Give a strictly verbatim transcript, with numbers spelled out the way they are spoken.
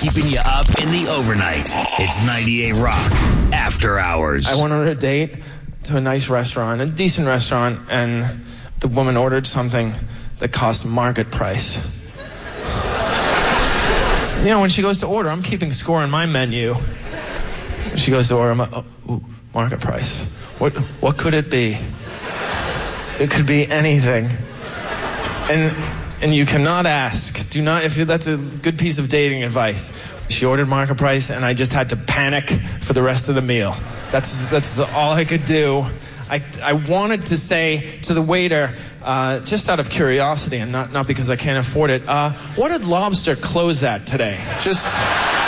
keeping you up in the overnight. It's ninety-eight Rock After Hours. I went on a date to a nice restaurant, a decent restaurant, and the woman ordered something that cost market price. You know, when she goes to order, I'm keeping score on my menu. When she goes to order, I'm like, oh, ooh, market price. What what could it be? It could be anything. And and you cannot ask. Do not, if you, that's a good piece of dating advice. She ordered market price, and I just had to panic for the rest of the meal. That's that's all I could do. I I wanted to say to the waiter, uh, just out of curiosity and not, not because I can't afford it, uh, what did Lobster close at today? Just...